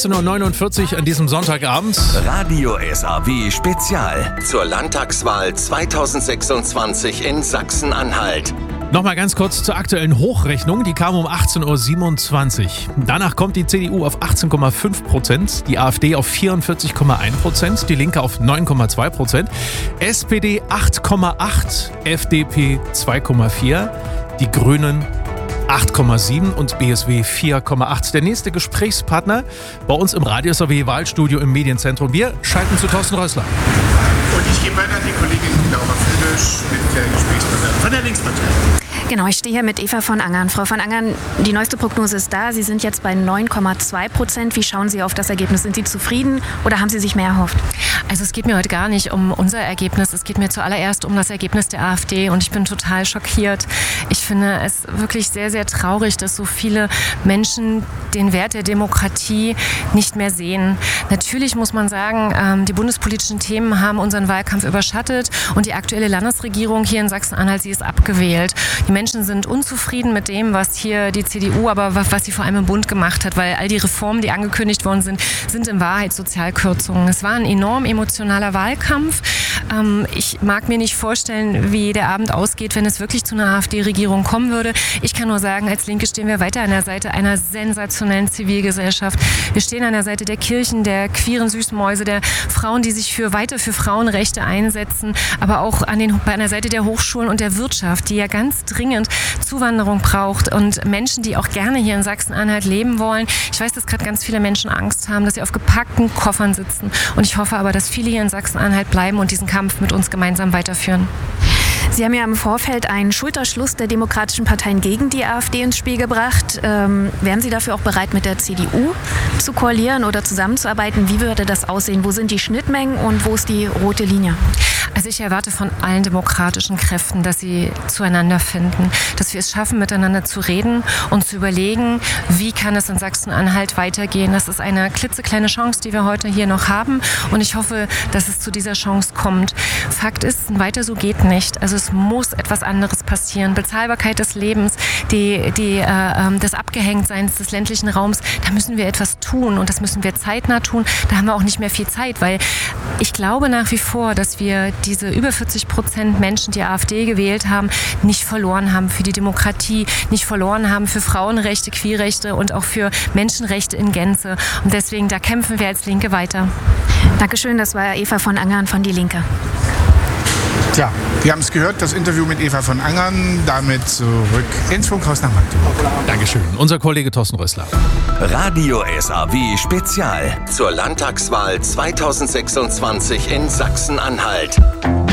18.49 Uhr an diesem Sonntagabend. Radio SAW Spezial zur Landtagswahl 2026 in Sachsen-Anhalt. Nochmal ganz kurz zur aktuellen Hochrechnung. Die kam um 18.27 Uhr. Danach kommt die CDU auf 18,5%, die AfD auf 44,1%, die Linke auf 9,2%, SPD 8,8%, FDP 2,4%, die Grünen 8,7 und BSW 4,8. Der nächste Gesprächspartner bei uns im Radio SAW Wahlstudio im Medienzentrum. Wir schalten zu Thorsten Rössler. Und ich gebe weiter an die Kollegin Laura Friedrich mit der Gesprächspartnerin von der Linkspartei. Genau, ich stehe hier mit Eva von Angern. Frau von Angern, die neueste Prognose ist da. Sie sind jetzt bei 9,2%. Wie schauen Sie auf das Ergebnis? Sind Sie zufrieden oder haben Sie sich mehr erhofft? Also es geht mir heute gar nicht um unser Ergebnis. Es geht mir zuallererst um das Ergebnis der AfD und ich bin total schockiert. Ich finde es wirklich sehr, sehr traurig, dass so viele Menschen den Wert der Demokratie nicht mehr sehen. Natürlich muss man sagen, die bundespolitischen Themen haben unseren Wahlkampf überschattet und die aktuelle Landesregierung hier in Sachsen-Anhalt, sie ist abgewählt. Die Menschen sind unzufrieden mit dem, was hier die CDU, aber was sie vor allem im Bund gemacht hat, weil all die Reformen, die angekündigt worden sind in Wahrheit Sozialkürzungen. Es war ein enorm emotionaler Wahlkampf. Ich mag mir nicht vorstellen, wie der Abend ausgeht, wenn es wirklich zu einer AfD-Regierung kommen würde. Ich kann nur sagen, als Linke stehen wir weiter an der Seite einer sensationellen Zivilgesellschaft. Wir stehen an der Seite der Kirchen, der queeren Süßmäuse, der Frauen, die sich weiter für Frauenrechte einsetzen, aber auch an der Seite der Hochschulen und der Wirtschaft, die ja ganz dringend Zuwanderung braucht und Menschen, die auch gerne hier in Sachsen-Anhalt leben wollen. Ich weiß, dass gerade ganz viele Menschen Angst haben, dass sie auf gepackten Koffern sitzen und ich hoffe aber, dass viele hier in Sachsen-Anhalt bleiben und diesen Kampf mit uns gemeinsam weiterführen. Sie haben ja im Vorfeld einen Schulterschluss der demokratischen Parteien gegen die AfD ins Spiel gebracht. Wären Sie dafür auch bereit, mit der CDU zu koalieren oder zusammenzuarbeiten? Wie würde das aussehen? Wo sind die Schnittmengen und wo ist die rote Linie? Also ich erwarte von allen demokratischen Kräften, dass sie zueinander finden, dass wir es schaffen, miteinander zu reden und zu überlegen, wie kann es in Sachsen-Anhalt weitergehen. Das ist eine klitzekleine Chance, die wir heute hier noch haben und ich hoffe, dass es zu dieser Chance kommt. Fakt ist, weiter so geht nicht. Also es muss etwas anderes passieren. Bezahlbarkeit des Lebens, des Abgehängtseins des ländlichen Raums, da müssen wir etwas tun und das müssen wir zeitnah tun. Da haben wir auch nicht mehr viel Zeit, weil ich glaube nach wie vor, dass wir diese über 40% Menschen, die AfD gewählt haben, nicht verloren haben für die Demokratie, nicht verloren haben für Frauenrechte, Queerrechte und auch für Menschenrechte in Gänze. Und deswegen, da kämpfen wir als Linke weiter. Dankeschön, das war Eva von Angern von Die Linke. Tja, wir haben es gehört, das Interview mit Eva von Angern. Damit zurück ins Funkhaus nach Magdeburg. Dankeschön. Unser Kollege Thorsten Rössler. Radio SAW Spezial zur Landtagswahl 2026 in Sachsen-Anhalt.